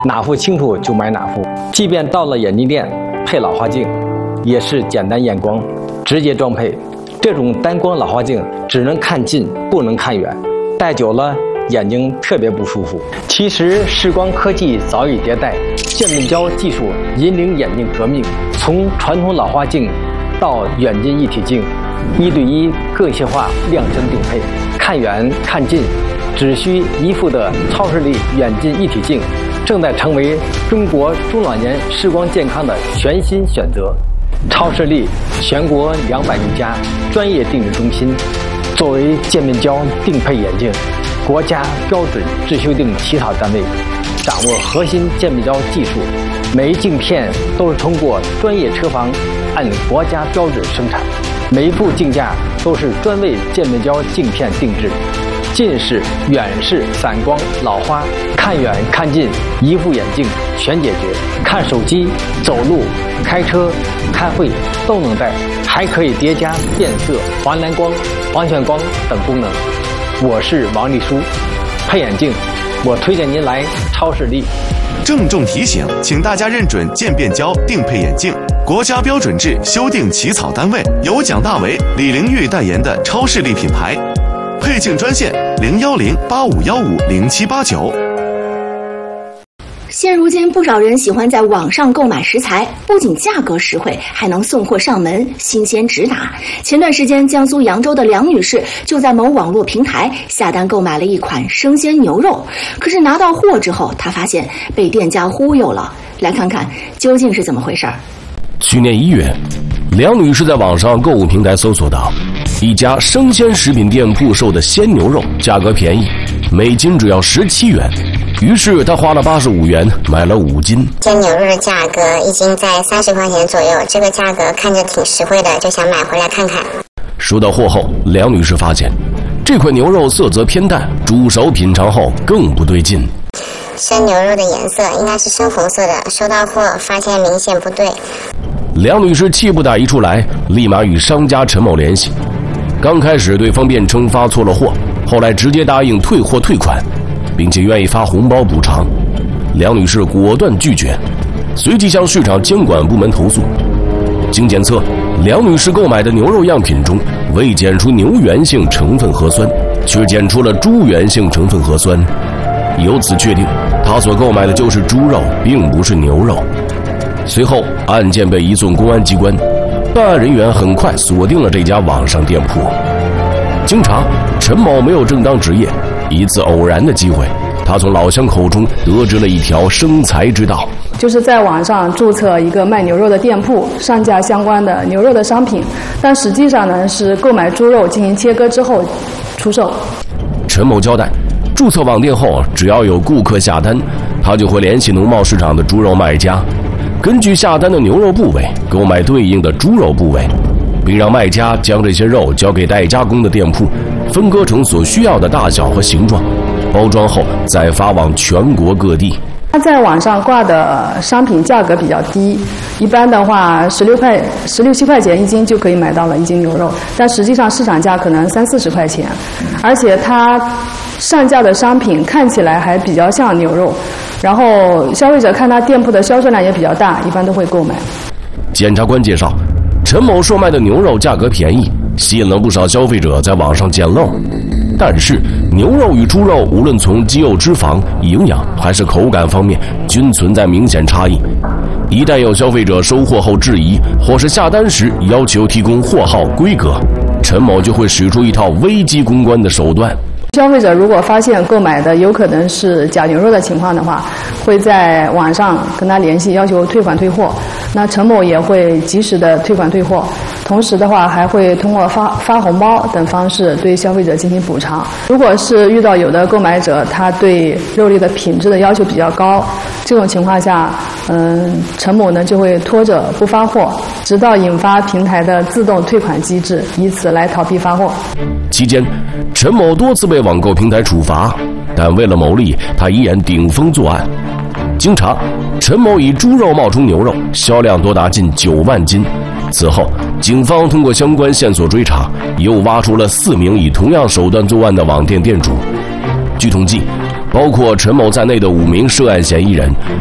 哪副清楚就买哪副。即便到了眼镜店配老花镜，也是简单验光，直接装配。这种单光老花镜只能看近，不能看远，戴久了眼睛特别不舒服。其实视光科技早已迭代，渐变焦技术引领眼镜革命，从传统老花镜到远近一体镜，1对1个性化量身定配，看远看近只需一副的超视力远近一体镜，正在成为中国中老年视光健康的全新选择。超视力全国200余家专业定制中心，作为渐变焦定配眼镜国家标准制修订起草单位，掌握核心渐变焦技术，每一镜片都是通过专业车房按国家标准生产，每一副镜架都是专为渐变焦镜片定制。近视、远视、散光、老花，看远看近一副眼镜全解决。看手机、走路、开车、开会都能戴，还可以叠加变色、黄蓝光、黄炫光等功能。我是王丽书，配眼镜我推荐您来超视力。 郑重提醒，请大家认准渐变焦定配眼镜，国家标准制修订起草单位由蒋大为、李玲玉代言的超视力品牌。配镜专线010-8515-0789。 现如今，不少人喜欢在网上购买食材，不仅价格实惠，还能送货上门，新鲜直达。前段时间，江苏扬州的梁女士就在某网络平台下单购买了一款生鲜牛肉，可是拿到货之后，她发现被店家忽悠了。来看看究竟是怎么回事。 去年1月，梁女士在网上购物平台搜索到一家生鲜食品店铺售的鲜牛肉价格便宜，每斤只要17元。于是她花了85元买了5斤。 鲜牛肉的价格一斤在30块钱左右，这个价格看着挺实惠的，就想买回来看看。 收到货后，梁女士发现这块牛肉色泽偏淡，煮熟品尝后更不对劲。 生牛肉的颜色应该是深红色的，收到货发现明显不对。 梁女士气不打一处来，立马与商家陈某联系。刚开始对方辩称发错了货，后来直接答应退货退款，并且愿意发红包补偿。梁女士果断拒绝，随即向市场监管部门投诉。经检测，梁女士购买的牛肉样品中未检出牛源性成分核酸，却检出了猪源性成分核酸，由此确定她所购买的就是猪肉，并不是牛肉。随后案件被移送公安机关，办案人员很快锁定了这家网上店铺。经查，陈某没有正当职业，一次偶然的机会，他从老乡口中得知了一条生财之道， 就是在网上注册一个卖牛肉的店铺，上架相关的牛肉的商品，但实际上呢是购买猪肉进行切割之后出售。 陈某交代，注册网店后，只要有顾客下单，他就会联系农贸市场的猪肉卖家，根据下单的牛肉部位购买对应的猪肉部位，并让卖家将这些肉交给代加工的店铺，分割成所需要的大小和形状，包装后再发往全国各地。 它在网上挂的商品价格比较低，一般的话16、17块钱一斤就可以买到了一斤牛肉，但实际上市场价可能30-40块钱，而且它上架的商品看起来还比较像牛肉，然后消费者看他店铺的销售量也比较大，一般都会购买。 检察官介绍，陈某售卖的牛肉价格便宜，吸引了不少消费者在网上捡漏。但是牛肉与猪肉无论从肌肉脂肪、营养还是口感方面均存在明显差异，一旦有消费者收货后质疑，或是下单时要求提供货号规格，陈某就会使出一套危机公关的手段。 消费者如果发现购买的有可能是假牛肉的情况的话，会在网上跟他联系，要求退款退货。那陈某也会及时的退款退货，同时的话还会通过发红包等方式对消费者进行补偿。如果是遇到有的购买者他对肉类的品质的要求比较高，这种情况下，陈某呢就会拖着不发货，直到引发平台的自动退款机制，以此来逃避发货。 期间，陈某多次被网购平台处罚，但为了牟利，他依然顶风作案。经查，陈某以猪肉冒充牛肉，销量多达近9万斤。此后，警方通过相关线索追查，又挖出了4名以同样手段作案的网店店主。据统计， 包括陈某在内的5名涉案嫌疑人